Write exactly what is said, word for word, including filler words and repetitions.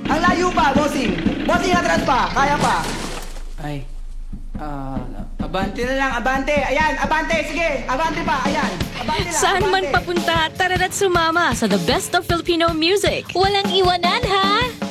Ang layo pa, bossing. Bossing, atras pa. Kaya pa. Ay. Ah, abante na lang, abante. Ayan, abante. Sige, abante pa. Ayan. Abante na, Saan man abante. papunta, tara na't sumama sa The Best of Filipino Music. Walang iwanan ha!